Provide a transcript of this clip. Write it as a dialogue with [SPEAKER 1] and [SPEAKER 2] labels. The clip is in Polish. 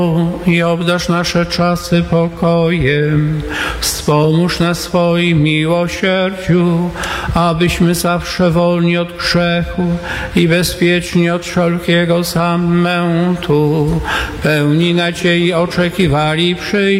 [SPEAKER 1] i obdarz nasze czasy pokojem. Wspomóż nas swoim miłosierdziu, abyśmy zawsze wolni od grzechu i bezpieczni od wszelkiego zamętu, pełni nadziei oczekiwali przyjścia